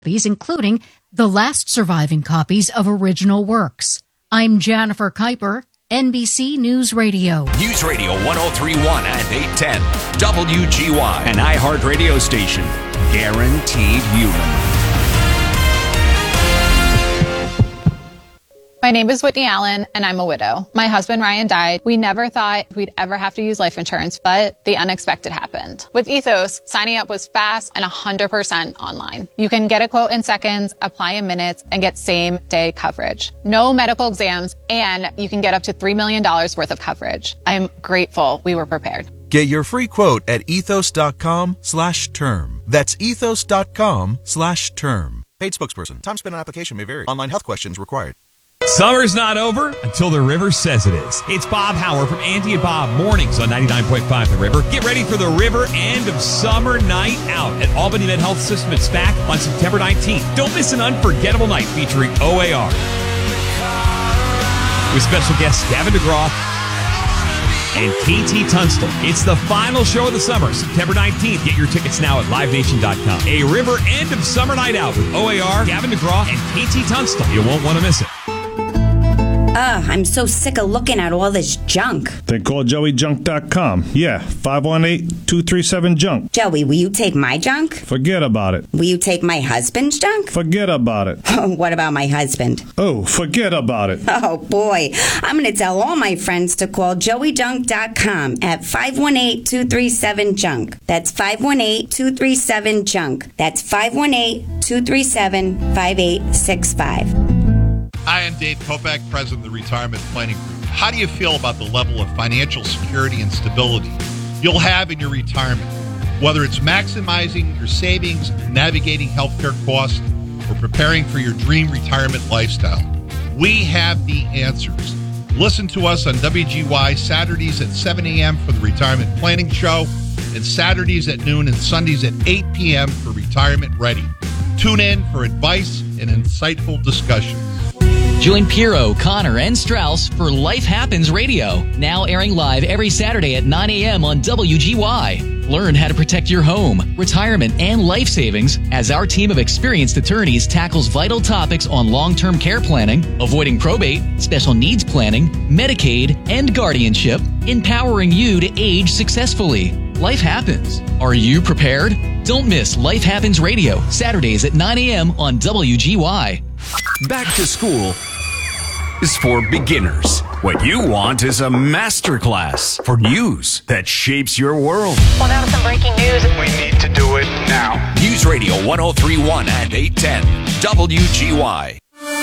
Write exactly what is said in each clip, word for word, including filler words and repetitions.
copies, including the last surviving copies of original works. I'm Jennifer Kuiper, N B C News Radio. News Radio one oh three point one and eight ten. W G Y, an iHeart radio station. Guaranteed human. My name is Whitney Allen, and I'm a widow. My husband, Ryan, died. We never thought we'd ever have to use life insurance, but the unexpected happened. With Ethos, signing up was fast and one hundred percent online. You can get a quote in seconds, apply in minutes, and get same-day coverage. No medical exams, and you can get up to three million dollars worth of coverage. I'm grateful we were prepared. Get your free quote at ethos.com slash term. That's ethos.com slash term. Paid spokesperson. Time spent on application may vary. Online health questions required. Summer's not over until the river says it is. It's Bob Howard from Auntie and Bob Mornings on ninety-nine point five The River. Get ready for the River End of Summer Night Out at Albany Med Health System at SPAC on September nineteenth. Don't miss an unforgettable night featuring O A R. With special guests Gavin DeGraw and T T Tunstall. It's the final show of the summer, September nineteenth. Get your tickets now at live nation dot com. A River End of Summer Night Out with O A R, Gavin DeGraw, and T T Tunstall. You won't want to miss it. Ugh, I'm so sick of looking at all this junk. Then call joey junk dot com. Yeah, five one eight, two three seven, junk. Joey, will you take my junk? Forget about it. Will you take my husband's junk? Forget about it. Oh, what about my husband? Oh, forget about it. Oh, boy. I'm going to tell all my friends to call joey junk dot com at five one eight, two three seven, junk. That's five one eight, two three seven, junk. That's five one eight, two three seven, five eight six five. Hi, I'm Dave Kopak, president of the Retirement Planning Group. How do you feel about the level of financial security and stability you'll have in your retirement? Whether it's maximizing your savings, navigating healthcare costs, or preparing for your dream retirement lifestyle, we have the answers. Listen to us on W G Y Saturdays at seven a.m. for the Retirement Planning Show, and Saturdays at noon and Sundays at eight p.m. for Retirement Ready. Tune in for advice and insightful discussions. Join Piero, Connor, and Strauss for Life Happens Radio, now airing live every Saturday at nine a.m. on W G Y. Learn how to protect your home, retirement, and life savings as our team of experienced attorneys tackles vital topics on long-term care planning, avoiding probate, special needs planning, Medicaid, and guardianship, empowering you to age successfully. Life happens. Are you prepared? Don't miss Life Happens Radio, Saturdays at nine a.m. on W G Y. Back to school is for beginners. What you want is a masterclass for news that shapes your world. Well, now some breaking news. We need to do it now. News Radio one oh three point one and eight ten. W G Y.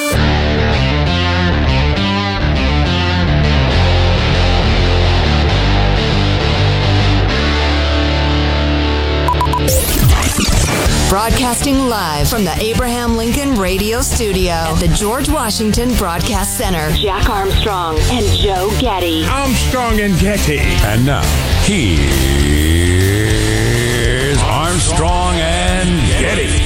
Broadcasting live from the Abraham Lincoln Radio Studio at the George Washington Broadcast Center. Jack Armstrong and Joe Getty. Armstrong and Getty. And now, here's Armstrong and Getty.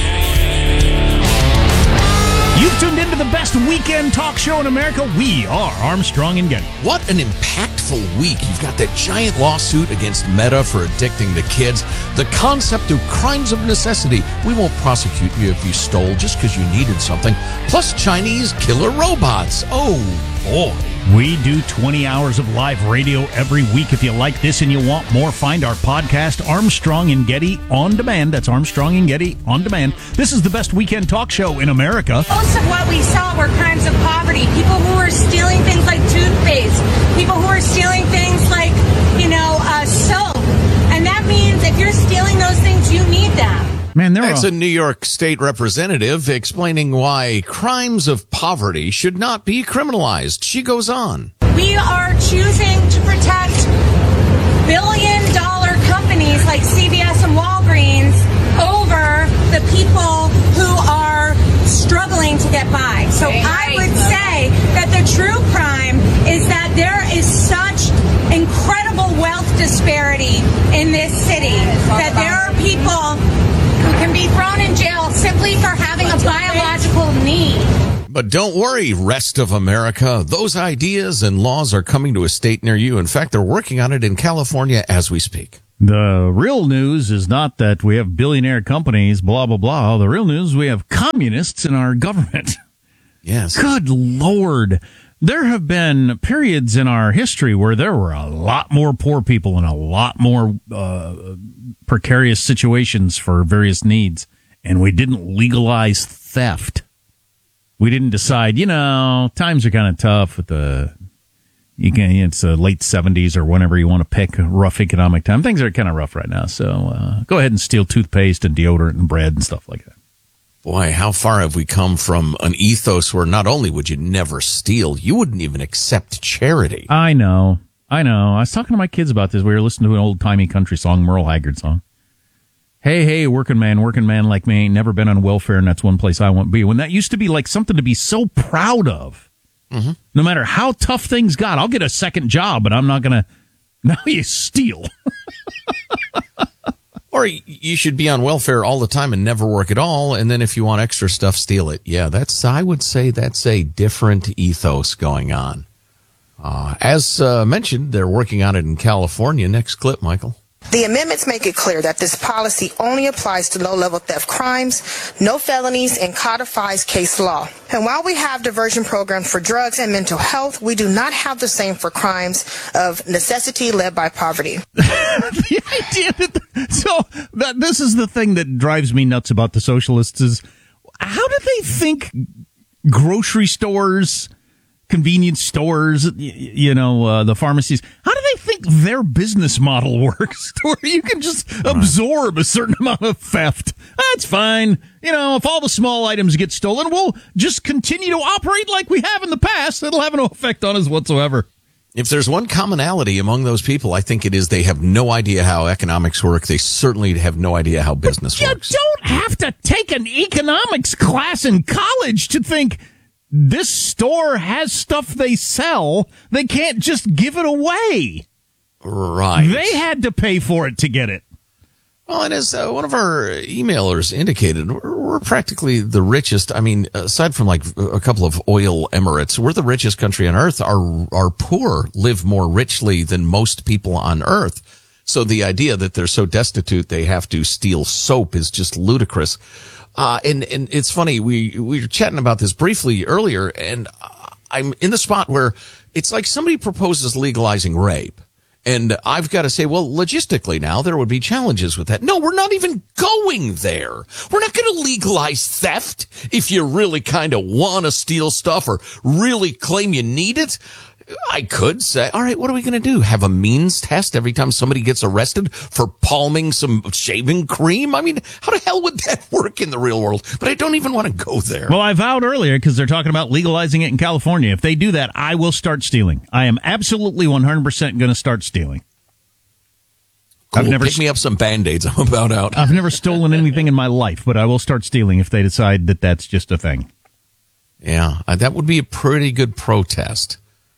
You've tuned into the best weekend talk show in America. We are Armstrong and Getty. What an impactful week. You've got that giant lawsuit against Meta for addicting the kids. The concept of crimes of necessity. We won't prosecute you if you stole just because you needed something. Plus Chinese killer robots. Oh, boy. We do twenty hours of live radio every week. If you like this and you want more, find our podcast, Armstrong and Getty On Demand. That's Armstrong and Getty On Demand. This is the best weekend talk show in America. Most of what we saw were crimes of poverty. People who were stealing things like toothpaste. People who were stealing things like, you know, uh, soap. And that means if you're stealing those things, you need them. Man, there That's are... a New York State representative explaining why crimes of poverty should not be criminalized. She goes on. We are choosing to protect billion-dollar companies like C V S and Walgreens over the people who are struggling to get by. So I would say that the true crime is that there is such incredible wealth disparity in this city that there are people who can be thrown in jail simply for having a biological need. But don't worry, rest of America. Those ideas and laws are coming to a state near you. In fact, they're working on it in California as we speak. The real news is not that we have billionaire companies, blah, blah, blah. The real news is we have communists in our government. Yes. Good Lord. There have been periods in our history where there were a lot more poor people and a lot more uh, precarious situations for various needs, and we didn't legalize theft. We didn't decide, you know, times are kind of tough with the, you can, it's the late seventies or whenever you want to pick a rough economic time. Things are kind of rough right now, so uh, go ahead and steal toothpaste and deodorant and bread and stuff like that. Boy, how far have we come from an ethos where not only would you never steal, you wouldn't even accept charity. I know. I know. I was talking to my kids about this. We were listening to an old-timey country song, Merle Haggard song. Hey, hey, working man, working man like me ain't never been on welfare, and that's one place I won't be. When that used to be like something to be so proud of. Mm-hmm. No matter how tough things got, I'll get a second job, but I'm not going to. Now you steal. Or you should be on welfare all the time and never work at all, and then if you want extra stuff, steal it. Yeah, that's, I would say that's a different ethos going on. Uh, as uh, mentioned, they're working on it in California. Next clip, Michael. The amendments make it clear that this policy only applies to low-level theft crimes, no felonies, and codifies case law. And while we have diversion programs for drugs and mental health, we do not have the same for crimes of necessity led by poverty. The idea that the, so that this is the thing that drives me nuts about the socialists is how do they think grocery stores, convenience stores, you know, uh, the pharmacies, how do they think their business model works to where you can just absorb a certain amount of theft? That's fine. You know, if all the small items get stolen, we'll just continue to operate like we have in the past. It'll have no effect on us whatsoever. If there's one commonality among those people, I think it is they have no idea how economics work. They certainly have no idea how business you works. You don't have to take an economics class in college to think this store has stuff they sell. They can't just give it away. Right. They had to pay for it to get it. Well, and as uh, one of our emailers indicated, we're, we're practically the richest. I mean, aside from like a couple of oil emirates, we're the richest country on earth. Our, our poor live more richly than most people on earth. So the idea that they're so destitute they have to steal soap is just ludicrous. Uh, and, and it's funny, we, we were chatting about this briefly earlier, and I'm in the spot where it's like somebody proposes legalizing rape. And I've got to say, well, logistically now, there would be challenges with that. No, we're not even going there. We're not going to legalize theft if you really kind of want to steal stuff or really claim you need it. I could say, all right, what are we going to do? Have a means test every time somebody gets arrested for palming some shaving cream? I mean, how the hell would that work in the real world? But I don't even want to go there. Well, I vowed earlier, because they're talking about legalizing it in California. If they do that, I will start stealing. I am absolutely one hundred percent going to start stealing. Cool. I've never Pick me up some Band-Aids. I'm about out. I've never stolen anything in my life, but I will start stealing if they decide that that's just a thing. Yeah, that would be a pretty good protest.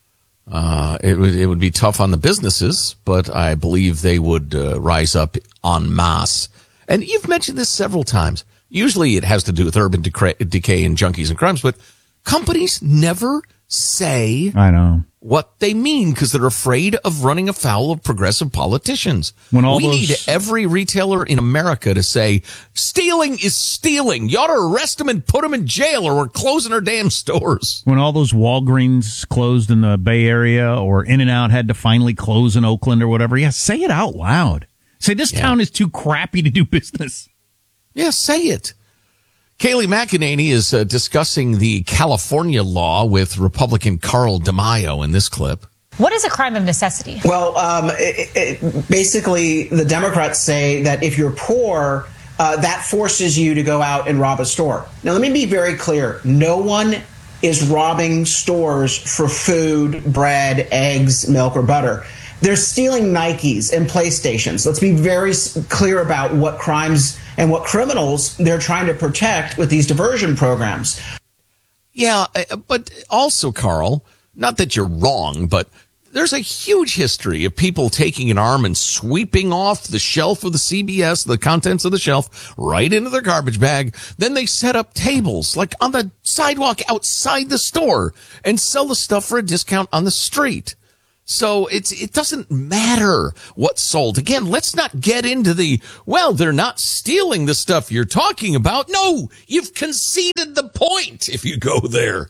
Uh, it would, it would be tough on the businesses, but I believe they would uh, rise up en masse. And you've mentioned this several times. Usually it has to do with urban decay, decay and junkies and crimes, but companies never say I know what they mean because they're afraid of running afoul of progressive politicians. When all we those... need every retailer in America to say, stealing is stealing. You ought to arrest them and put them in jail or we're closing our damn stores. When all those Walgreens closed in the Bay Area or In-N-Out had to finally close in Oakland or whatever, yeah, say it out loud. Say this yeah. town is too crappy to do business. Yeah, say it. Kayleigh McEnany is uh, discussing the California law with Republican Carl DeMaio in this clip. What is a crime of necessity? Well, um, it, it, basically, the Democrats say that if you're poor, uh, that forces you to go out and rob a store. Now, let me be very clear. No one is robbing stores for food, bread, eggs, milk, or butter. They're stealing Nikes and PlayStations. Let's be very clear about what crimes and what criminals they're trying to protect with these diversion programs. Yeah, but also, Carl, not that you're wrong, but there's a huge history of people taking an arm and sweeping off the shelf of the C B S, the contents of the shelf, right into their garbage bag. Then they set up tables, like on the sidewalk outside the store, and sell the stuff for a discount on the street. So it's it doesn't matter what's sold. Again, let's not get into the, well, they're not stealing the stuff you're talking about. No, you've conceded the point if you go there.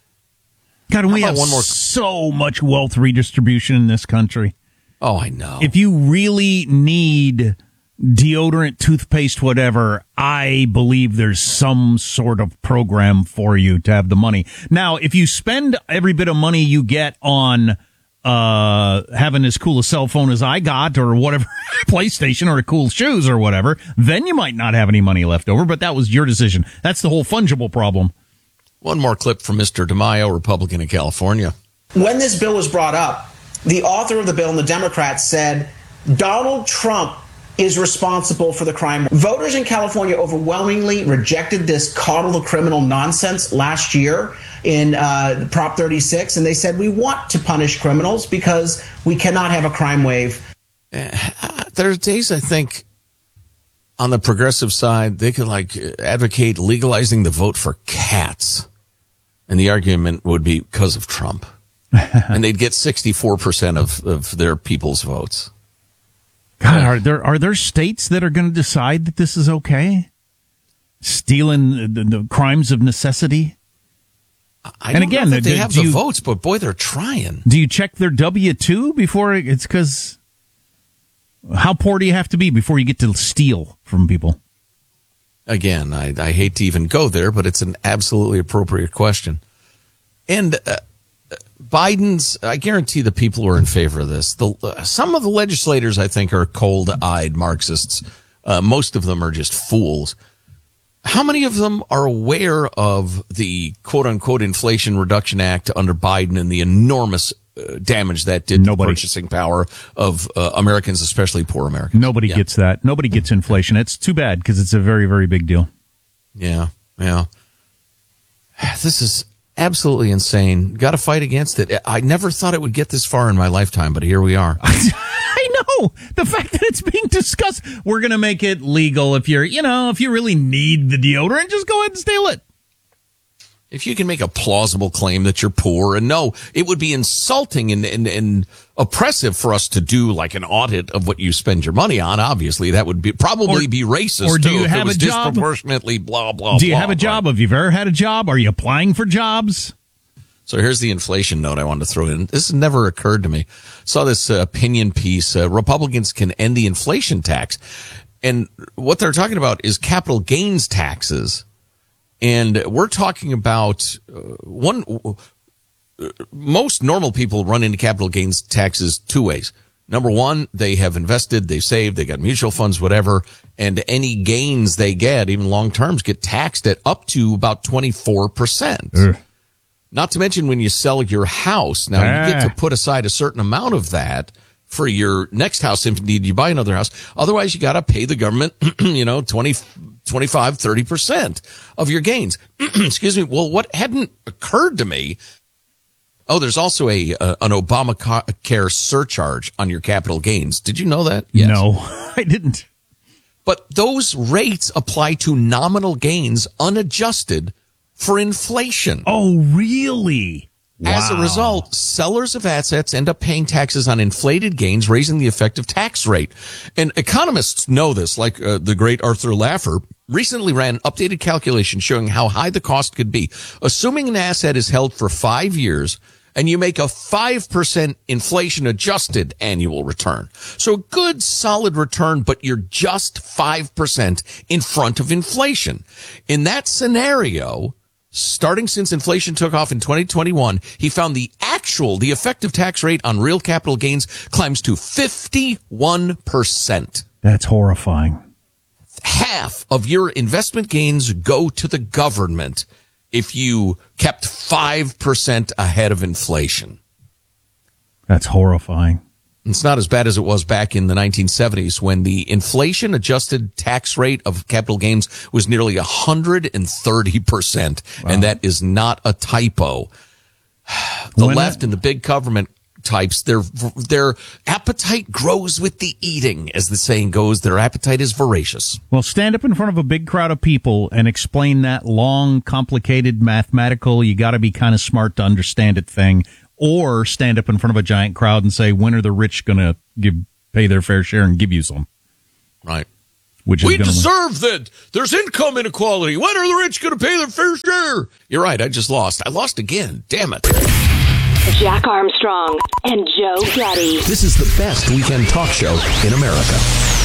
God, and we have one more? so much wealth redistribution in this country. Oh, I know. If you really need deodorant, toothpaste, whatever, I believe there's some sort of program for you to have the money. Now, if you spend every bit of money you get on uh having as cool a cell phone as I got or whatever, PlayStation or cool shoes or whatever, then you might not have any money left over, but that was your decision. That's the whole fungible problem. One more clip from Mister DeMaio, Republican in California. When this bill was brought up, the author of the bill and the Democrats said Donald Trump is responsible for the crime. Voters in California overwhelmingly rejected this coddle the criminal nonsense last year in uh, Prop thirty-six, and they said we want to punish criminals because we cannot have a crime wave. Uh, there are days, I think, on the progressive side, they could like advocate legalizing the vote for cats. And the argument would be because of Trump. And they'd get sixty-four percent of, of their people's votes. God, are there are there states that are going to decide that this is okay? Stealing the, the crimes of necessity? I and don't again, know that they do, have do the you, votes, but boy, they're trying. Do you check their W two before it's because how poor do you have to be before you get to steal from people? Again, I, I hate to even go there, but it's an absolutely appropriate question. And uh, Biden's, I guarantee the people who are in favor of this, the, uh, some of the legislators, I think, are cold-eyed Marxists. Uh, most of them are just fools. How many of them are aware of the quote-unquote Inflation Reduction Act under Biden and the enormous uh, damage that did to the purchasing power of uh, Americans, especially poor Americans? Nobody yeah. gets that. Nobody gets inflation. It's too bad because it's a very, very big deal. Yeah, yeah. This is absolutely insane. Got to fight against it. I never thought it would get this far in my lifetime, but here we are. I know. The fact that it's being discussed, we're going to make it legal if you're, you know, if you really need the deodorant, just go ahead and steal it. If you can make a plausible claim that you're poor, and no, it would be insulting and, and, and oppressive for us to do like an audit of what you spend your money on. Obviously, that would be probably or, be racist. Or do too, you if have it was a job? Disproportionately blah, blah, Do you blah, have a job? Right? Have you ever had a job? Are you applying for jobs? So here's the inflation note I wanted to throw in. This never occurred to me. Saw this uh, opinion piece. Uh, Republicans can end the inflation tax. And what they're talking about is capital gains taxes. And we're talking about uh, one. Uh, most normal people run into capital gains taxes two ways. Number one, they have invested, they've saved, they got mutual funds, whatever, and any gains they get, even long terms, get taxed at up to about twenty-four percent. Ugh. Not to mention when you sell your house. Now, ah. you get to put aside a certain amount of that for your next house if indeed you buy another house. Otherwise, you got to pay the government, you know, twenty, twenty-five, thirty percent of your gains. Excuse me. Well, what hadn't occurred to me, oh, there's also a uh, an Obamacare surcharge on your capital gains. Did you know that? Yes. No, I didn't. But those rates apply to nominal gains unadjusted for inflation. Oh, really? Wow. As a result, sellers of assets end up paying taxes on inflated gains, raising the effective tax rate. And economists know this, like uh, the great Arthur Laffer recently ran an updated calculation showing how high the cost could be. Assuming an asset is held for five years and you make a five percent inflation-adjusted annual return. So a good, solid return, but you're just five percent in front of inflation. In that scenario, starting since inflation took off in twenty twenty-one, he found the actual, the effective tax rate on real capital gains climbs to fifty-one percent. That's horrifying. Half of your investment gains go to the government if you kept five percent ahead of inflation. That's horrifying. It's not as bad as it was back in the nineteen seventies when the inflation-adjusted tax rate of capital gains was nearly one hundred thirty percent. Wow. And that is not a typo. The when left it- and the big government types, their their appetite grows with the eating, as the saying goes. Their appetite is voracious. Well, stand up in front of a big crowd of people and explain that long, complicated, mathematical, you got to be kind of smart to understand it thing or stand up in front of a giant crowd and say, when are the rich going to give pay their fair share and give you some? Right. Which is we gonna deserve that. There's income inequality. When are the rich going to pay their fair share? You're right. I just lost. I lost again. Damn it. Jack Armstrong and Joe Getty. This is the best weekend talk show in America.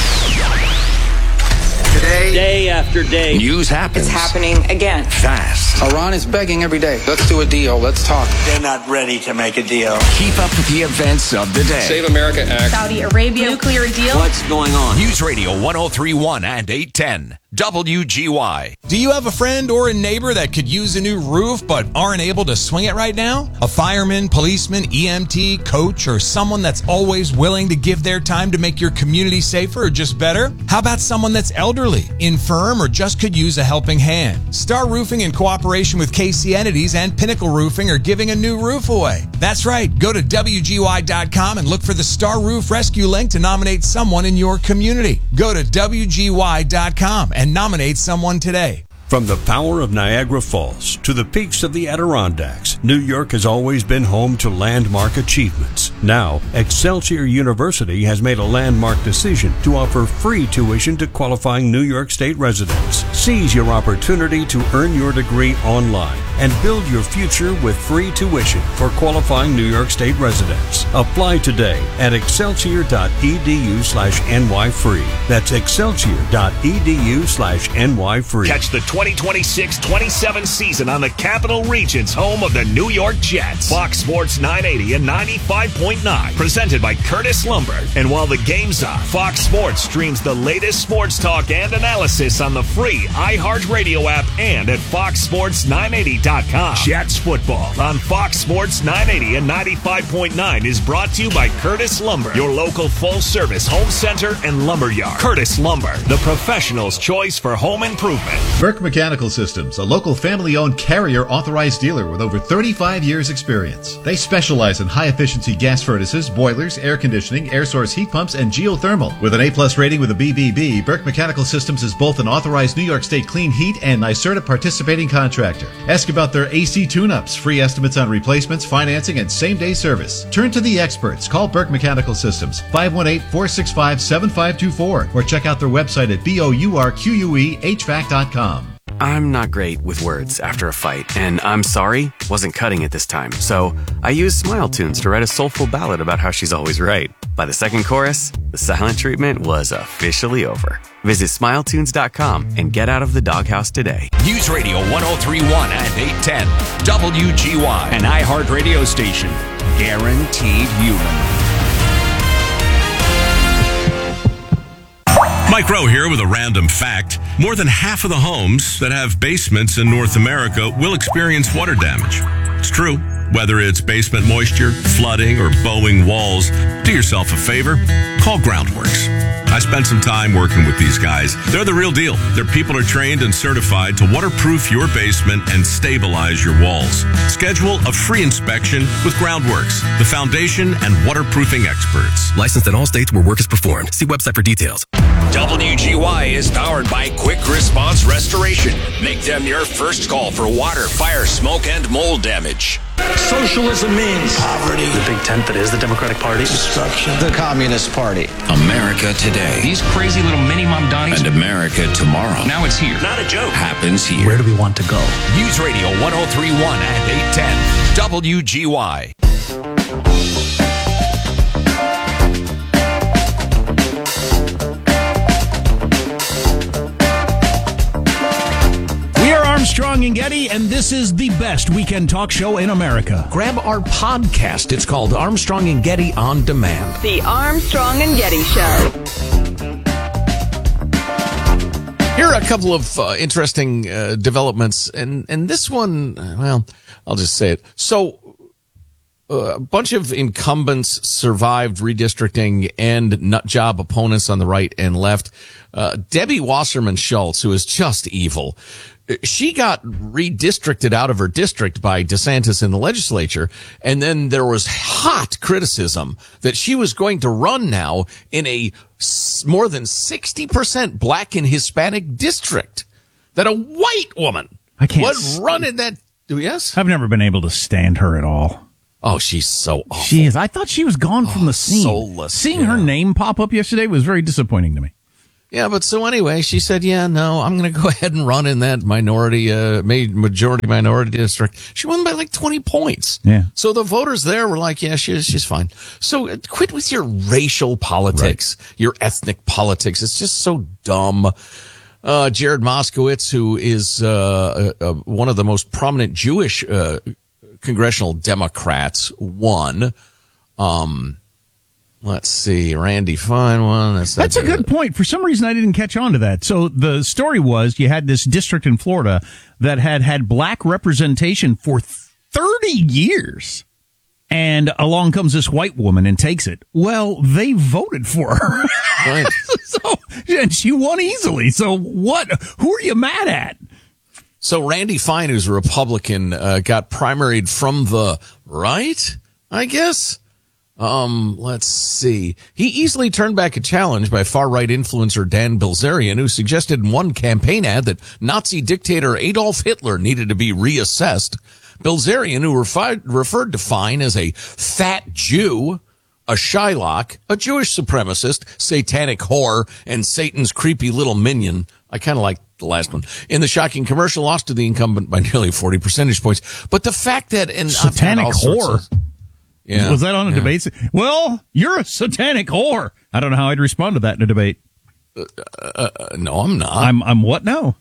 Today, day after day, news happens. It's happening again. Fast. Iran is begging every day. Let's do a deal. Let's talk. They're not ready to make a deal. Keep up with the events of the day. Save America Act. Saudi Arabia nuclear deal. What's going on? News Radio one oh three point one and eight ten. W G Y. Do you have a friend or a neighbor that could use a new roof but aren't able to swing it right now? A fireman, policeman, E M T, coach, or someone that's always willing to give their time to make your community safer or just better? How about someone that's elderly, infirm, or just could use a helping hand? Star Roofing, in cooperation with K C Entities and Pinnacle Roofing, are giving a new roof away. That's right. Go to W G Y dot com and look for the Star Roof Rescue link to nominate someone in your community. Go to W G Y dot com and nominate someone today. From the power of Niagara Falls to the peaks of the Adirondacks, New York has always been home to landmark achievements. Now, Excelsior University has made a landmark decision to offer free tuition to qualifying New York State residents. Seize your opportunity to earn your degree online and build your future with free tuition for qualifying New York State residents. Apply today at excelsior dot e d u slash n y free. That's excelsior dot e d u slash n y free. Catch the twenty twenty-six twenty-seven season on the Capital Region's home of the New York Jets. Fox Sports nine eighty and ninety-five point nine. Presented by Curtis Lumber. And while the game's on, Fox Sports streams the latest sports talk and analysis on the free iHeartRadio app and at fox sports nine eighty dot com. Jets football on Fox Sports nine eighty and ninety-five point nine is brought to you by Curtis Lumber, your local full-service home center and lumberyard. Curtis Lumber, the professional's choice for home improvement. Burke Mechanical Systems, a local family-owned Carrier authorized dealer with over thirty-five years experience. They specialize in high-efficiency gas furnaces, boilers, air conditioning, air source heat pumps, and geothermal. With an A-plus rating with a B B B, Burke Mechanical Systems is both an authorized New York State Clean Heat and NYSERDA participating contractor. Ask about their A C tune-ups, free estimates on replacements, financing, and same-day service. Turn to the experts. Call Burke Mechanical Systems, five one eight, four six five, seven five two four, or check out their website at B O U R Q U E H V A C dot com. I'm not great with words after a fight, and I'm sorry wasn't cutting it this time. So I used Smile Tunes to write a soulful ballad about how she's always right. By the second chorus, the silent treatment was officially over. Visit smile tunes dot com and get out of the doghouse today. News Radio one oh three point one and eight ten. W G Y, an iHeart radio station. Guaranteed human. Mike Rowe here with a random fact. More than half of the homes that have basements in North America will experience water damage. It's true. Whether it's basement moisture, flooding, or bowing walls, do yourself a favor. Call Groundworks. I spent some time working with these guys. They're the real deal. Their people are trained and certified to waterproof your basement and stabilize your walls. Schedule a free inspection with Groundworks, the foundation and waterproofing experts. Licensed in all states where work is performed. See website for details. W G Y is powered by Quick Response Restoration. Make them your first call for water, fire, smoke, and mold damage. Socialism means poverty. The big tent that is the Democratic Party. Destruction. The Communist Party. America today. These crazy little mini-mom donnies. And America tomorrow. Now it's here. Not a joke. Happens here. Where do we want to go? News Radio one oh three point one and eight ten. W G Y. Armstrong and Getty, and this is the best weekend talk show in America. Grab our podcast. It's called Armstrong and Getty On Demand. The Armstrong and Getty Show. Here are a couple of uh, interesting uh, developments, and, and this one, well, I'll just say it. So, uh, a bunch of incumbents survived redistricting and nut job opponents on the right and left. Uh, Debbie Wasserman Schultz, who is just evil, she got redistricted out of her district by DeSantis in the legislature, and then there was hot criticism that she was going to run now in a more than sixty percent black and Hispanic district, that a white woman I can't would run in that. Yes? I've never been able to stand her at all. Oh, she's so awful. She is. I thought she was gone from the scene. Soulless. Seeing yeah. her name pop up yesterday was very disappointing to me. Yeah, but so anyway, she said, yeah, no, I'm going to go ahead and run in that minority, uh, majority minority district. She won by like twenty points. Yeah. So the voters there were like, yeah, she's, she's fine. So uh, quit with your racial politics, right. your ethnic politics. It's just so dumb. Uh, Jared Moskowitz, who is, uh, uh, one of the most prominent Jewish, uh, congressional Democrats, won. Um, Let's see, Randy Fine one. That's, that's a good point. For some reason, I didn't catch on to that. So the story was you had this district in Florida that had had black representation for thirty years. And along comes this white woman and takes it. Well, they voted for her. Right. so, and she won easily. So what? Who are you mad at? So Randy Fine, who's a Republican, uh, got primaried from the right, I guess. Um, let's see. He easily turned back a challenge by far-right influencer Dan Bilzerian, who suggested in one campaign ad that Nazi dictator Adolf Hitler needed to be reassessed. Bilzerian, who refi- referred to Fine as a fat Jew, a Shylock, a Jewish supremacist, satanic whore, and Satan's creepy little minion. I kind of like the last one. In the shocking commercial, lost to the incumbent by nearly forty percentage points. But the fact that... and satanic whore... Of, Yeah, was that on a yeah. debate? Well, you're a satanic whore. I don't know how I'd respond to that in a debate. Uh, uh, no, I'm not. I'm I'm what now?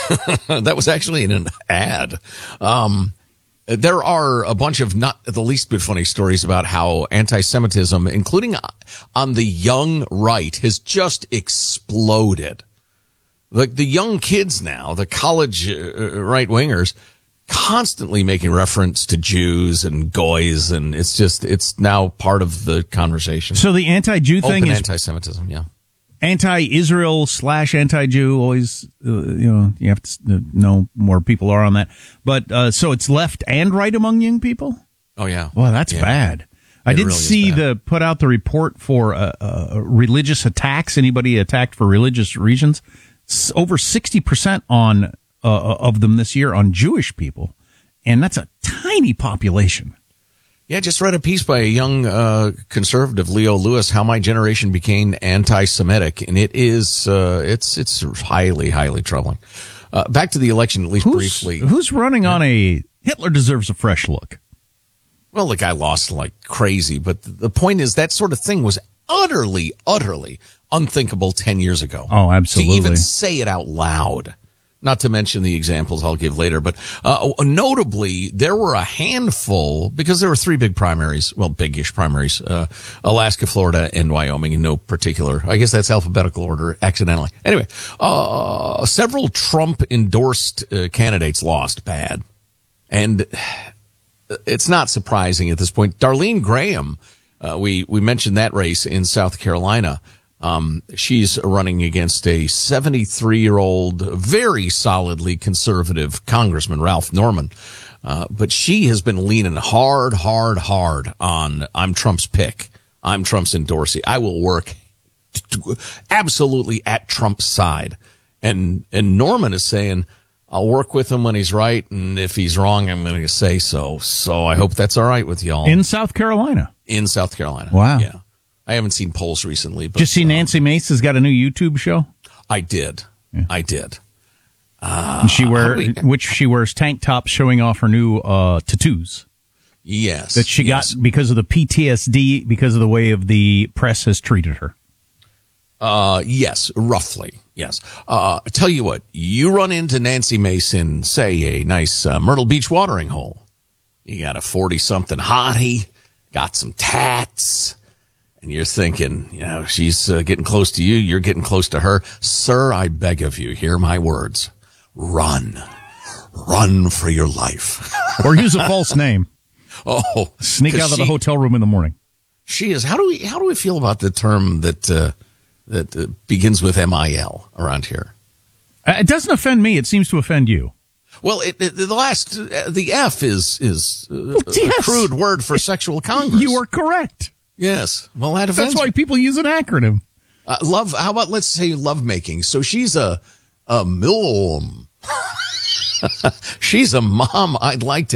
That was actually in an ad. Um, there are a bunch of not the least bit funny stories about how anti-Semitism, including on the young right, has just exploded. Like the young kids now, the college uh, right-wingers, constantly making reference to Jews and goys, and it's just, it's now part of the conversation. So the anti-Jew thing Open is anti-Semitism, yeah. Anti-Israel slash anti-Jew, always, uh, you know, you have to know more people are on that. But, uh, so it's left and right among young people? Oh, yeah. Well, that's yeah. bad. I It did really see the, put out the report for, uh, uh, religious attacks, anybody attacked for religious reasons. S- over sixty percent on, Uh, of them this year on Jewish people, and that's a tiny population. Yeah, just read a piece by a young uh, conservative, Leo Lewis, how my generation became anti-Semitic, and it is uh, it's it's highly highly troubling. Uh, back to the election, at least who's, briefly. Who's running on a Hitler deserves a fresh look? Well, the guy lost like crazy, but the point is that sort of thing was utterly, utterly unthinkable ten years ago. Oh, absolutely. To even say it out loud. Not to mention the examples I'll give later, but uh, notably, there were a handful, because there were three big primaries, well, big-ish primaries, uh, Alaska, Florida, and Wyoming in no particular. I guess that's alphabetical order accidentally. Anyway, uh, several Trump-endorsed uh, candidates lost bad. And it's not surprising at this point. Darlene Graham, uh, we, we mentioned that race in South Carolina. Um, she's running against a seventy-three-year-old, very solidly conservative Congressman, Ralph Norman. Uh, but she has been leaning hard, hard, hard on, I'm Trump's pick. I'm Trump's endorsee. I will work t- absolutely at Trump's side. And, and Norman is saying, I'll work with him when he's right. And if he's wrong, I'm going to say so. So I hope that's all right with y'all. In South Carolina. In South Carolina. Wow. Yeah. I haven't seen polls recently. But, did you see Nancy Mace has got a new YouTube show? I did. Yeah. I did. Uh, and she wear we, which she wears tank tops showing off her new uh, tattoos. Yes. That she yes. got because of the P T S D, because of the way of the press has treated her. Uh, yes, roughly. Yes. Uh, I tell you what, you run into Nancy Mace in, say, a nice uh, Myrtle Beach watering hole. You got a forty-something hottie, got some tats. And you're thinking, you know, she's uh, getting close to you. You're getting close to her. Sir, I beg of you, hear my words. Run. Run for your life. Or use a false name. Oh. Sneak out of she, the hotel room in the morning. She is. How do we, how do we feel about the term that, uh, that uh, begins with M I L around here? Uh, it doesn't offend me. It seems to offend you. Well, it, it, the last, uh, the F is, is uh, yes. a crude word for sexual congress. You are correct. Yes. Well, that offends. That's why people use an acronym. Uh, love. How about let's say lovemaking? So she's a a milm. She's a mom I'd like to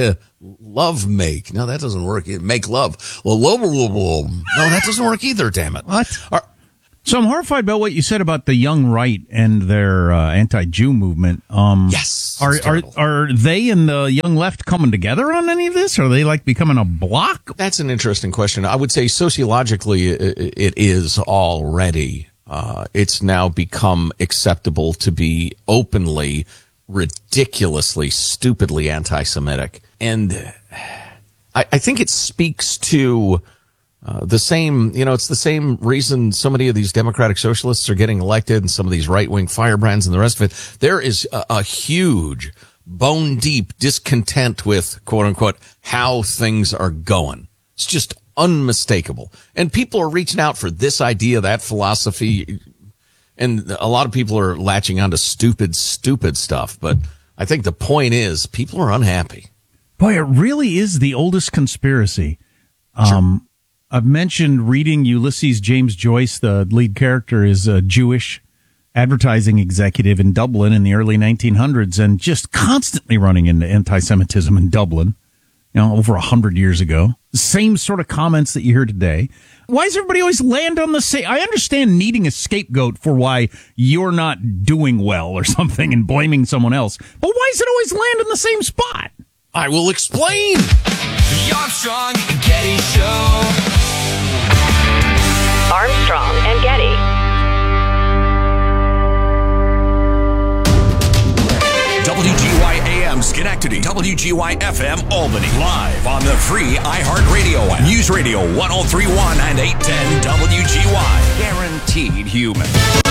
Love make. No, that doesn't work. Make love. Well, love, love, love. No, that doesn't work either, damn it. What? Are, so I'm horrified about what you said about the young right and their uh, anti-Jew movement. Um, yes. Are, are are they and the young left coming together on any of this? Are they like becoming a bloc? That's an interesting question. I would say sociologically it, it is already. Uh, it's now become acceptable to be openly, ridiculously, stupidly anti-Semitic. And I, I think it speaks to uh, the same, you know, it's the same reason so many of these democratic socialists are getting elected and some of these right-wing firebrands and the rest of it. There is a, a huge, bone-deep discontent with, quote-unquote, how things are going. It's just unmistakable. And people are reaching out for this idea, that philosophy, and a lot of people are latching onto stupid, stupid stuff. But I think the point is people are unhappy. Boy, it really is the oldest conspiracy. Um, sure. I've mentioned reading Ulysses James Joyce. The lead character is a Jewish advertising executive in Dublin in the early nineteen hundreds and just constantly running into anti-Semitism in Dublin, you know, over a hundred years ago. Same sort of comments that you hear today. Why does everybody always land on the same? I understand needing a scapegoat for why you're not doing well or something and blaming someone else. But why does it always land in the same spot? I will explain. The Armstrong and Getty Show. Armstrong and Getty. W G Y A M Schenectady, W G Y F M Albany, live on the free iHeartRadio app. News Radio one oh three point one and eight ten W G Y. Guaranteed human.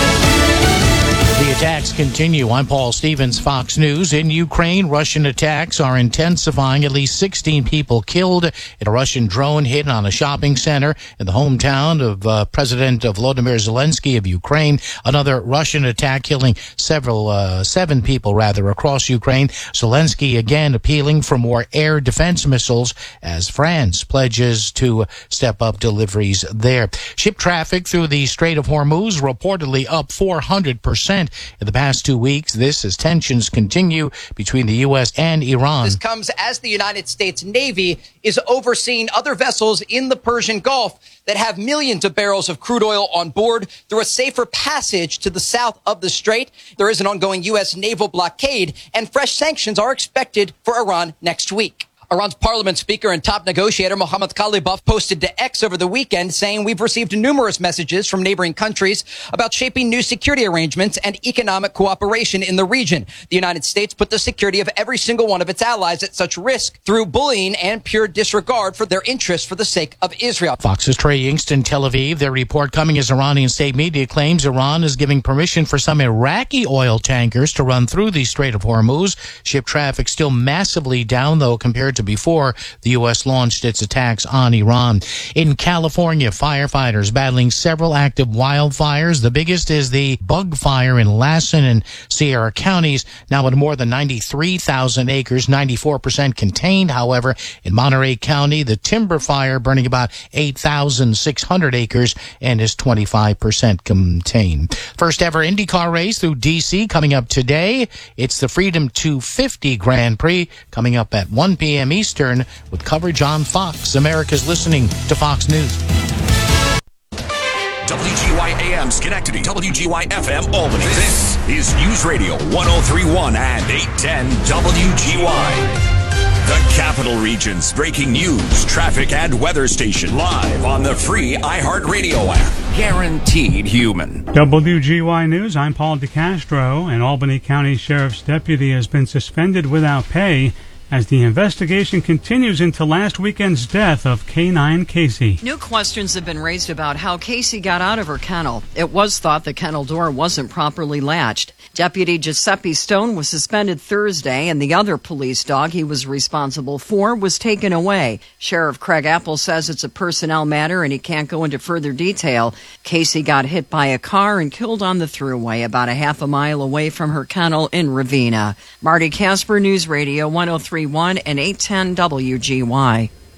The attacks continue. I'm Paul Stevens, Fox News. In Ukraine, Russian attacks are intensifying. At least sixteen people killed in a Russian drone hit on a shopping center in the hometown of uh, President Volodymyr Zelensky of Ukraine. Another Russian attack killing several, uh, seven people rather, across Ukraine. Zelensky again appealing for more air defense missiles as France pledges to step up deliveries there. Ship traffic through the Strait of Hormuz reportedly up four hundred percent. In the past two weeks, this as tensions continue between the U S and Iran. This comes as the United States Navy is overseeing other vessels in the Persian Gulf that have millions of barrels of crude oil on board through a safer passage to the south of the strait. There is an ongoing U S naval blockade, and fresh sanctions are expected for Iran next week. Iran's parliament speaker and top negotiator Mohammad Ghalibaf posted to X over the weekend saying, "We've received numerous messages from neighboring countries about shaping new security arrangements and economic cooperation in the region. The United States put the security of every single one of its allies at such risk through bullying and pure disregard for their interests for the sake of Israel." Fox's Trey Yingst in Tel Aviv. Their report coming as Iranian state media claims Iran is giving permission for some Iraqi oil tankers to run through the Strait of Hormuz. Ship traffic still massively down, though, compared to before the U S launched its attacks on Iran. In California, firefighters battling several active wildfires. The biggest is the bug fire in Lassen and Sierra counties, now at more than ninety-three thousand acres, ninety-four percent contained. However, in Monterey County, the timber fire burning about eight thousand six hundred acres and is twenty-five percent contained. First ever IndyCar race through D C coming up today. It's the Freedom two fifty Grand Prix coming up at one p.m. Eastern with coverage on Fox. America's listening to Fox News. W G Y A M Schenectady, W G Y F M Albany. This is News Radio one oh three point one and eight ten W G Y. The Capital Region's breaking news, traffic, and weather station live on the free iHeartRadio app. Guaranteed human. W G Y News, I'm Paul DeCastro. An Albany County Sheriff's deputy has been suspended without pay as the investigation continues into last weekend's death of Canine Casey. New questions have been raised about how Casey got out of her kennel. It was thought the kennel door wasn't properly latched. Deputy Giuseppe Stone was suspended Thursday, and the other police dog he was responsible for was taken away. Sheriff Craig Apple says it's a personnel matter and he can't go into further detail. Casey got hit by a car and killed on the thruway about a half a mile away from her kennel in Ravenna. Marty Casper, News Radio one oh three point one and eight ten W G Y.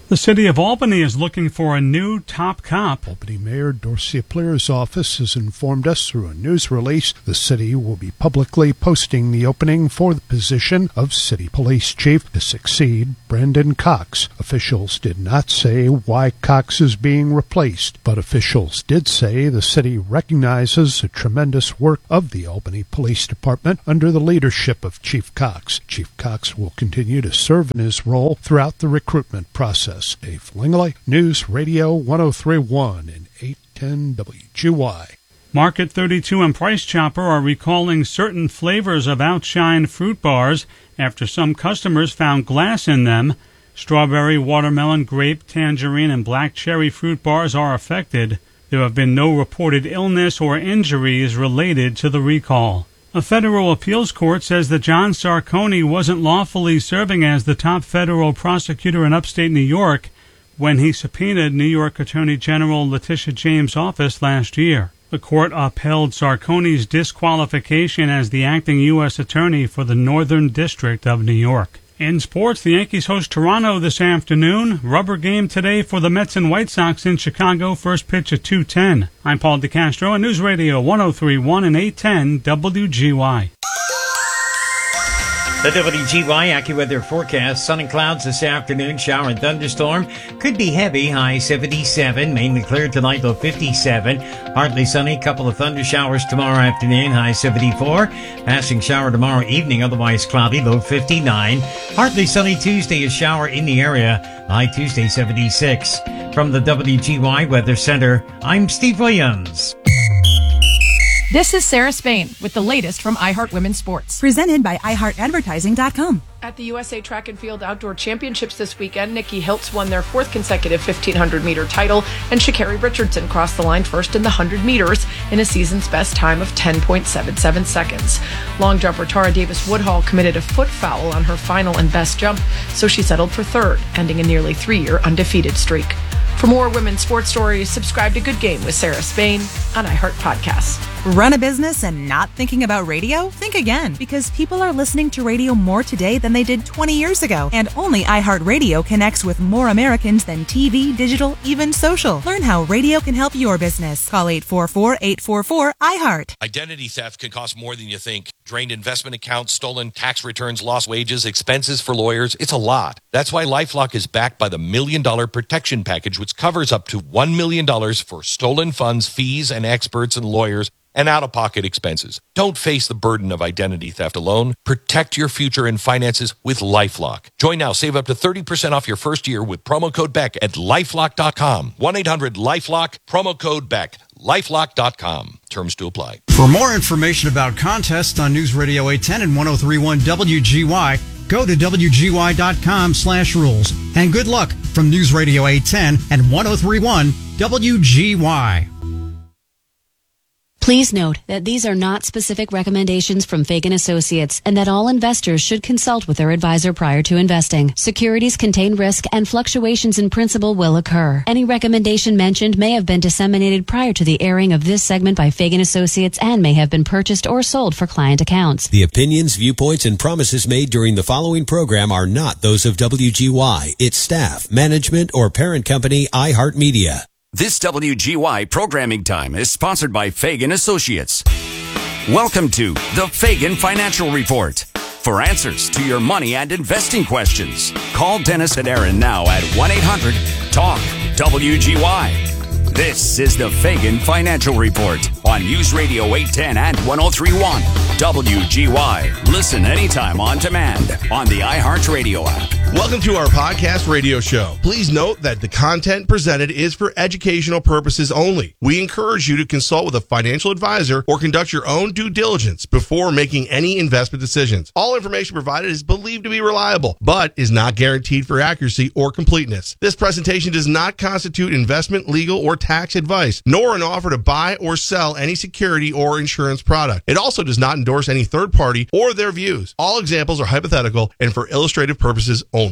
The city of Albany is looking for a new top cop. Albany Mayor Dorsey Pleer's office has informed us through a news release the city will be publicly posting the opening for the position of city police chief to succeed Brandon Cox. Officials did not say why Cox is being replaced, but officials did say the city recognizes the tremendous work of the Albany Police Department under the leadership of Chief Cox. Chief Cox will continue to serve in his role throughout the recruitment process. Dave Langley, News Radio one oh three point one and eight ten W G Y. Market thirty-two and Price Chopper are recalling certain flavors of Outshine fruit bars after some customers found glass in them. Strawberry, watermelon, grape, tangerine, and black cherry fruit bars are affected. There have been no reported illness or injuries related to the recall. A federal appeals court says that John Sarcone wasn't lawfully serving as the top federal prosecutor in upstate New York when he subpoenaed New York Attorney General Letitia James' office last year. The court upheld Sarcone's disqualification as the acting U S attorney for the Northern District of New York. In sports, the Yankees host Toronto this afternoon. Rubber game today for the Mets and White Sox in Chicago. First pitch at two ten. I'm Paul DeCastro on News Radio one oh three point one and eight ten W G Y. The W G Y AccuWeather forecast. Sun and clouds this afternoon. Shower and thunderstorm. Could be heavy. High seventy-seven. Mainly clear tonight, low fifty-seven. Partly sunny. Couple of thunder showers tomorrow afternoon. High seventy-four. Passing shower tomorrow evening. Otherwise cloudy. Low fifty-nine. Partly sunny Tuesday. A shower in the area. High Tuesday seventy-six. From the W G Y Weather Center, I'm Steve Williams. This is Sarah Spain with the latest from iHeart Women's Sports. Presented by i heart advertising dot com. At the U S A Track and Field Outdoor Championships this weekend, Nikki Hiltz won their fourth consecutive fifteen hundred meter title, and Sha'Carri Richardson crossed the line first in the one hundred meters in a season's best time of ten point seven seven seconds. Long jumper Tara Davis Woodhall committed a foot foul on her final and best jump, so she settled for third, ending a nearly three-year undefeated streak. For more women's sports stories, subscribe to Good Game with Sarah Spain on iHeart Podcasts. Run a business and not thinking about radio? Think again, because people are listening to radio more today than they did twenty years ago. And only iHeartRadio connects with more Americans than T V, digital, even social. Learn how radio can help your business. Call eight four four, eight four four, iHeart. Identity theft can cost more than you think. Drained investment accounts, stolen tax returns, lost wages, expenses for lawyers. It's a lot. That's why LifeLock is backed by the Million Dollar Protection Package, which covers up to one million dollars for stolen funds, fees, and experts and lawyers, and out-of-pocket expenses. Don't face the burden of identity theft alone. Protect your future and finances with LifeLock. Join now. Save up to thirty percent off your first year with promo code Beck at lifelock dot com. one eight hundred lifelock, promo code Beck. lifelock dot com. Terms to apply. For more information about contests on News Radio eight ten and one oh three point one W G Y, go to W G Y dot com slash rules. And good luck from News Radio eight ten and one oh three point one W G Y. Please note that these are not specific recommendations from Fagan Associates and that all investors should consult with their advisor prior to investing. Securities contain risk and fluctuations in principal will occur. Any recommendation mentioned may have been disseminated prior to the airing of this segment by Fagan Associates and may have been purchased or sold for client accounts. The opinions, viewpoints, and promises made during the following program are not those of W G Y, its staff, management, or parent company iHeartMedia. This W G Y programming time is sponsored by Fagan Associates. Welcome to the Fagan Financial Report. For answers to your money and investing questions, call Dennis and Aaron now at one eight hundred talk W G Y. This is the Fagan Financial Report on News Radio eight ten and one oh three point one W G Y. Listen anytime on demand on the iHeartRadio app. Welcome to our podcast radio show. Please note that the content presented is for educational purposes only. We encourage you to consult with a financial advisor or conduct your own due diligence before making any investment decisions. All information provided is believed to be reliable, but is not guaranteed for accuracy or completeness. This presentation does not constitute investment, legal, or tax advice, nor an offer to buy or sell any security or insurance product. It also does not endorse any third party or their views. All examples are hypothetical and for illustrative purposes only.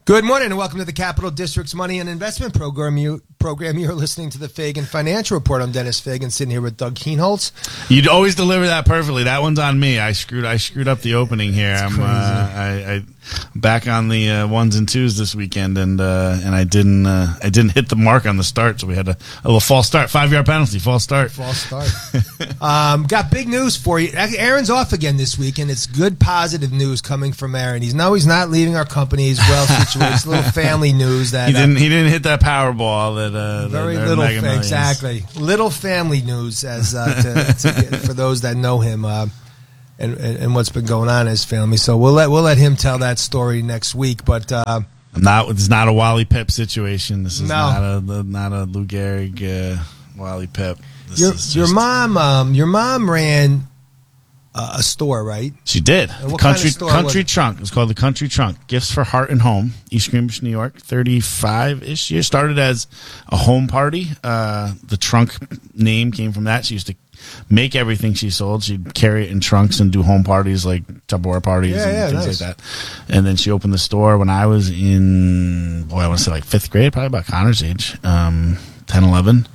Good morning and welcome to the Capital District's Money and Investment Program. You, program. You're listening to the Fagan Financial Report. I'm Dennis Fagan, sitting here with Doug Keenholz. You'd always deliver that perfectly. That one's on me. I screwed. I screwed up the opening here. That's I'm. Uh, I, I back on the uh, ones and twos this weekend, and uh, and I didn't. Uh, I didn't hit the mark on the start, so we had a, a little false start, five yard penalty, false start. False start. um, got big news for you. Aaron's off again this week, and it's good, positive news coming from Aaron. He's no, he's not leaving our company. He's well situated. It's a little family news that he didn't. Uh, he didn't hit that Powerball. That uh, very that, little. Mega Millions. Exactly, little family news as uh, to, to get, for those that know him. Uh, And, and what's been going on in his family, so we'll let we'll let him tell that story next week. But uh, not it's not a Wally Pip situation. This is No. not a not a Lou Gehrig uh, Wally Pip. This your is your just- mom um, your mom ran uh, a store, right? She did. And what kind Country of store Country was it? Trunk. It's called the Country Trunk. Gifts for Heart and Home. East Greenwich, New York. thirty-five ish years. Started as a home party. Uh, the trunk name came from that. She used to make everything she sold. She'd carry it in trunks and do home parties like Tupperware parties Yeah, and yeah, things nice. like that. And then she opened the store when I was in, boy, I want to say like fifth grade, probably about Connor's age, um, ten, eleven.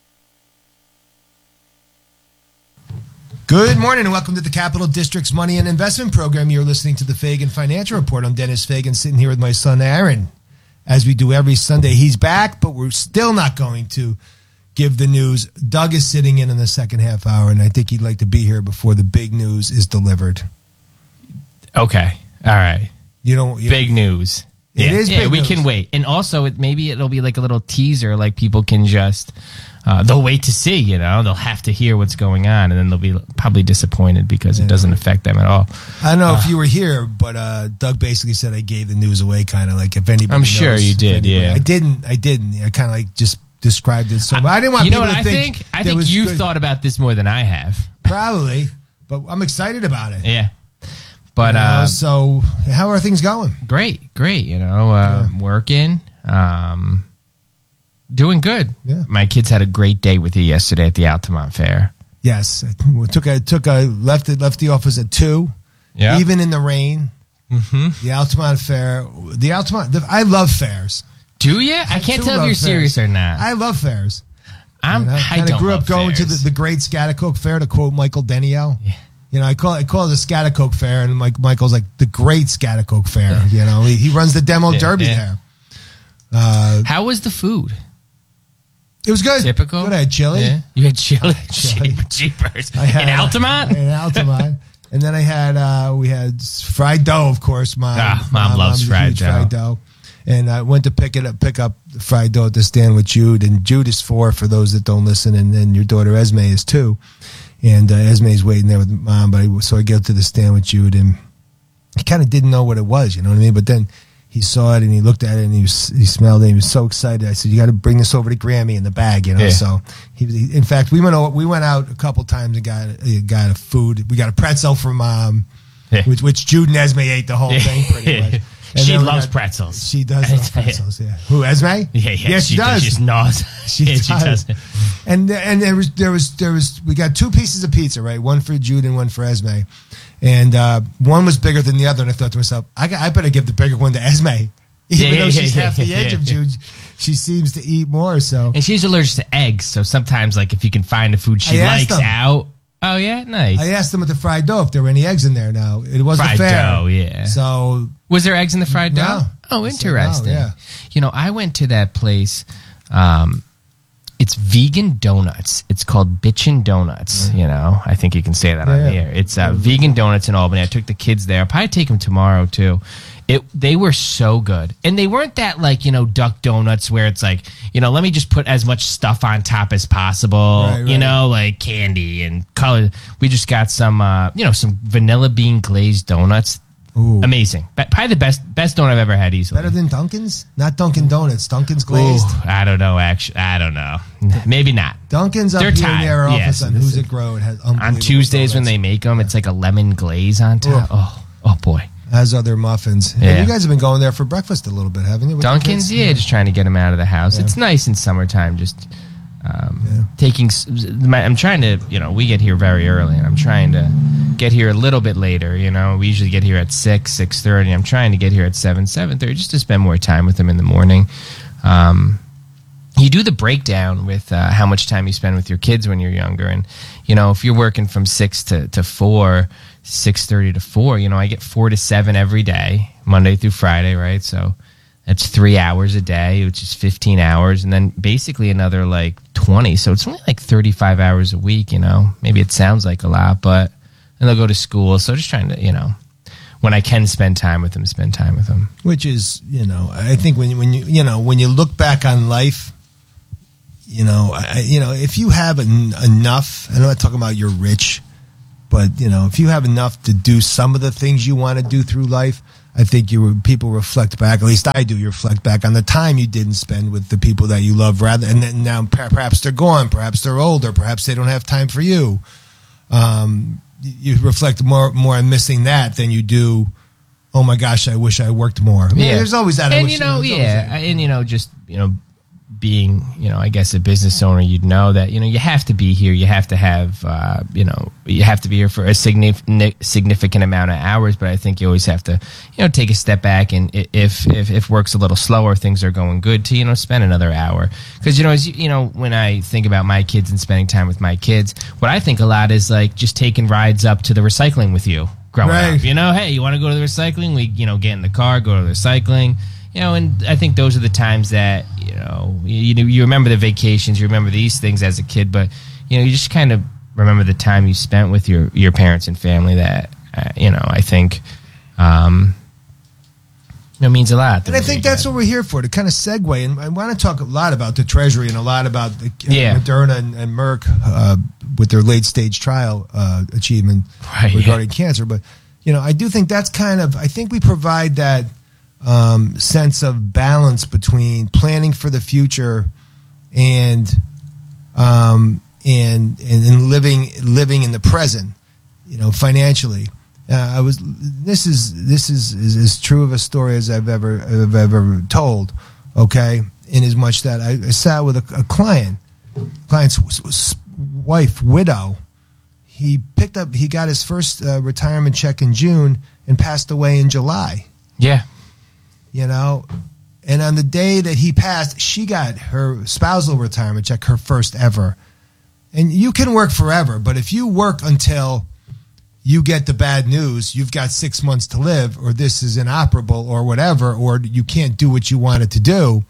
Good morning and welcome to the Capital District's Money and Investment Program. You're listening to the Fagan Financial Report. I'm Dennis Fagan, sitting here with my son Aaron. As we do every Sunday, he's back, but we're still not going to give the news. Doug is sitting in in the second half hour, and I think he'd like to be here before the big news is delivered. Okay. All right. You don't. You big news. It yeah. is Yeah, big we news. can wait. And also, it, maybe it'll be like a little teaser, like people can just, uh, they'll wait to see, you know, they'll have to hear what's going on, and then they'll be probably disappointed because it doesn't affect them at all. I don't know Uh, if you were here, but uh, Doug basically said I gave the news away, kind of like if anybody. I'm sure knows, you if did, anybody- yeah. I didn't. I didn't. I kind of like just described it. So but I didn't want you know people what to I think. think? I there think was you've good- thought about this more than I have. Probably, but I'm excited about it. Yeah. But You know, uh, so how are things going? great, great. You know, uh, working, um, doing good. Yeah. My kids had a great day with you yesterday at the Altamont Fair. Yes, I took a took a left it left the office at two. Yeah. Even in the rain. Mm-hmm. The Altamont Fair. The Altamont. The, I love fairs. Do you? I can't do tell if love you're fairs. serious or not. I love fairs. I'm. You know, I kind don't of grew love up going to fairs. the, the Great Scattercoke Fair, to quote Michael Deniel. Yeah. You know, I call it, I call it the Scattercoke Fair, and Mike Michael's like the Great Scattercoke Fair. Yeah. You know, he, he runs the demo Yeah, derby yeah. there. Uh, How was the food? It was good. Typical. Good. I had chili. Yeah. You had chili. Chili. Jeepers. I had, In Altamont? In Altamont. And then I had uh, we had fried dough, of course. Mom, Ah, Mom loves mom's a fried huge dough. fried dough. And I went to pick it up, pick up the fried dough at the stand with Jude, and Jude is four for those that don't listen, and then your daughter Esme is two, and uh, Esme's waiting there with Mom. But I, so I get to the stand with Jude, and he kind of didn't know what it was, you know what I mean? But then he saw it and he looked at it and he was, he smelled it and he was so excited. I said, "You got to bring this over to Grammy in the bag," you know. Yeah. So he, he, in fact, we went o- we went out a couple times and got uh, got a food. We got a pretzel from Mom, Yeah. which, which Jude and Esme ate the whole thing pretty much. And She then we loves got- pretzels. She does love pretzels. Yeah. Who, Esme? Yeah, yeah. Yes, she, she does. She just gnaws. She Yeah, does. she does. And and there was there was there was we got two pieces of pizza, right? One for Jude and one for Esme, and uh, one was bigger than the other. And I thought to myself, I, got, I better give the bigger one to Esme, even Yeah, though yeah, she's yeah, half the yeah, edge yeah. of Jude. She seems to eat more. So And she's allergic to eggs, so sometimes, like, if you can find a food she I asked likes them. out. Oh, yeah? Nice. I asked them with the fried dough if there were any eggs in there. Now it wasn't Fried fair. dough, yeah. So Was there eggs in the fried No. dough? Oh, I said no, interesting. yeah. You know, I went to that place. Um, it's vegan donuts. It's called Bitchin' Donuts. You know, I think you can say that on Yeah. the air. It's uh, vegan donuts in Albany. I took the kids there. I'll probably take them tomorrow too. It they were so good, and they weren't that like you know duck donuts where it's like you know let me just put as much stuff on top as possible. Right, You right. know, like candy and color. We just got some uh, you know some vanilla bean glazed donuts. Ooh. Amazing. But probably the best best donut I've ever had easily. better than Dunkin's? Not Dunkin' Donuts. Dunkin's glazed. Ooh, I don't know. Actually, I don't know. Maybe not. Dunkin's up They're here tied. near our Yes, office on this is- Hoosick Road has unbelievable On Tuesdays when donuts. they make them, it's like a lemon glaze on top. Ooh. Oh, oh boy. As other muffins. Yeah. And you guys have been going there for breakfast a little bit, haven't you? with the Dunkin's, kids? yeah, just trying to get them out of the house. Yeah. It's nice in summertime. Just um, taking. s- My, I'm trying to, you know, we get here very early, and I'm trying to get here a little bit later. You know, we usually get here at six, six thirty. I'm trying to get here at seven, seven thirty, just to spend more time with them in the morning. Um, you do the breakdown with uh, how much time you spend with your kids when you're younger, and you know, if you're working from six to to four, six thirty to four, you know, I get four to seven every day, Monday through Friday, right? So that's three hours a day, which is fifteen hours, and then basically another like twenty. So it's only like thirty-five hours a week, you know. Maybe it sounds like a lot, but and they'll go to school. So just trying to, you know, when I can spend time with them, spend time with them. Which is, you know, I think when, when you, you know, when you look back on life, you know, I, you know, if you have en- enough, and I'm not talking about you're rich, but, you know, if you have enough to do some of the things you want to do through life, I think you people reflect back, at least I do, you reflect back on the time you didn't spend with the people that you love, rather, and then now perhaps they're gone, perhaps they're older, perhaps they don't have time for you. Um, you reflect more more on missing that than you do, oh my gosh, I wish I worked more. I mean, Yeah. there's always that. I And, wish- you know, there's always yeah, that. and, you know, just, you know, being, you know, I guess a business owner, you'd know that, you know, you have to be here. You have to have, uh, you know, you have to be here for a signif- significant amount of hours. But I think you always have to, you know, take a step back. And i- if, if, if work's a little slower, things are going good, to, you know, spend another hour. Because, you know, as you, you know, when I think about my kids and spending time with my kids, what I think a lot is like just taking rides up to the recycling with you growing Right. up. You know, hey, you want to go to the recycling? We, you know, get in the car, go to the recycling. You know, and I think those are the times that, you know, you, you remember the vacations, you remember these things as a kid, but, you know, you just kind of remember the time you spent with your, your parents and family that, uh, you know, I think, um, you know, means a lot. And I think that's what we're here for, to kind of segue. And I want to talk a lot about the Treasury and a lot about the, uh, Yeah. Moderna and, and Merck uh, with their late stage trial uh, achievement Right, regarding cancer. But, you know, I do think that's kind of, I think we provide that um, sense of balance between planning for the future and um, and, and and living living in the present, you know, financially. Uh, I was. This is this is, is as true of a story as I've ever I've ever told. Okay, in as much that I, I sat with a, a client, client's w- w- wife, widow. He picked up. He got his first uh, retirement check in June and passed away in July. Yeah. You know, and on the day that he passed, she got her spousal retirement check, her first ever. And you can work forever, but if you work until you get the bad news, you've got six months to live, or this is inoperable, or whatever, or you can't do what you wanted to do.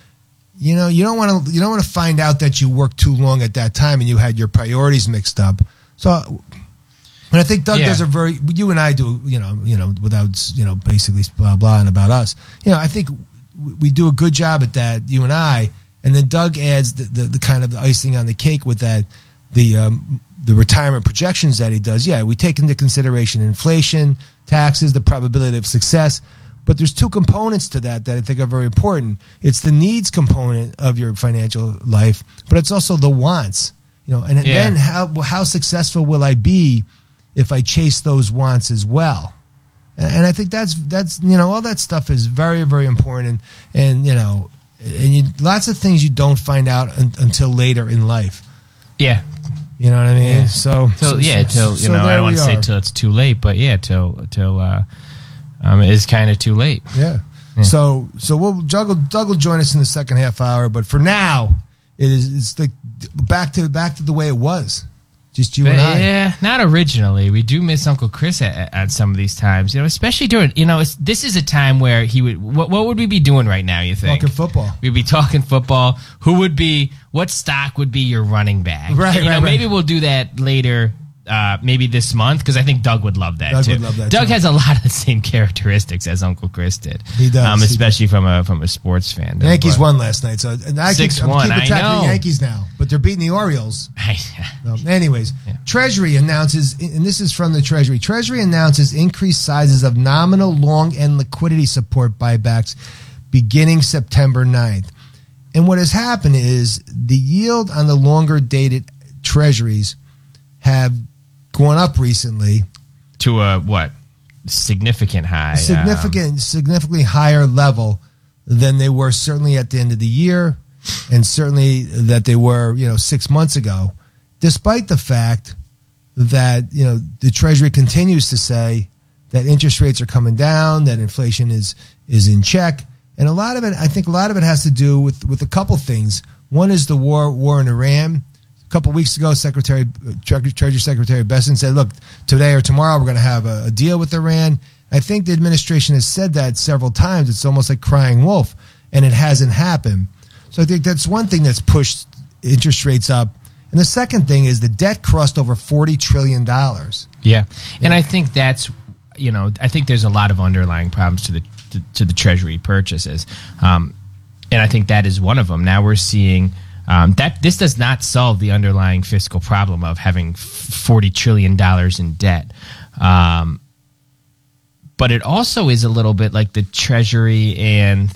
You know, you don't want to. You don't want to find out that you worked too long at that time and you had your priorities mixed up. So. And I think Doug Yeah. does a very, you and I do, you know, you know, without, you know, basically blah, blah, and about us. You know, I think we do a good job at that, you and I. And then Doug adds the, the, the kind of the icing on the cake with that, the um, the retirement projections that he does. Yeah, we take into consideration inflation, taxes, the probability of success. But there's two components to that that I think are very important. It's the needs component of your financial life, but it's also the wants. You know, and Yeah. then how how successful will I be if I chase those wants as well? And, and I think that's that's you know all that stuff is very very important. And, and you know, and you, lots of things you don't find out un, until later in life. Yeah. You know what I mean? Yeah. So, Till, so yeah, so- till, you so know, I there don't want we to say are. till it's too late, but yeah, till, till, uh, um, it is kind of too late. Yeah. Yeah. So so we'll juggle. Doug will join us in the second half hour, but for now, it is it's like back to back to the way it was, just you But, and I. yeah, not originally. We do miss Uncle Chris at, at some of these times, you know, especially during, you know, it's, this is a time where he would, what, what would we be doing right now, you think? Talking football. We'd be talking football. Who would be, what stock would be your running back? Right, You know, right, right. maybe we'll do that later, uh, maybe this month, because I think Doug would love that Doug too. would love that, Doug too. has a lot of the same characteristics as Uncle Chris did. He does, Um, he especially from a, from a sports fan. Yankees won last night, so and I keep, six I'm one, keeping I track of the know. Yankees now, but they're beating the Orioles. No, anyways, Treasury announces, and this is from the Treasury. Treasury announces increased sizes of nominal long and liquidity support buybacks beginning September ninth. And what has happened is the yield on the longer dated Treasuries have gone up recently. To a, what? Significant high. um, significant, significantly higher level than they were certainly at the end of the year, and certainly that they were, you know, six months ago. Despite the fact that, you know, the Treasury continues to say that interest rates are coming down, that inflation is is in check. And a lot of it, I think a lot of it has to do with, with a couple things. One is the war war in Iran. A couple weeks ago, Secretary Treasury Secretary Bessent said, look, today or tomorrow we're going to have a, a deal with Iran. I think the administration has said that several times. It's almost like crying wolf, and it hasn't happened. So I think that's one thing that's pushed interest rates up. And the second thing is the debt crossed over forty trillion dollars. Yeah. And I think that's, you know, I think there's a lot of underlying problems to the to, to the Treasury purchases. Um, and I think that is one of them. Now we're seeing um, that this does not solve the underlying fiscal problem of having forty trillion dollars in debt. Um, but it also is a little bit like the Treasury and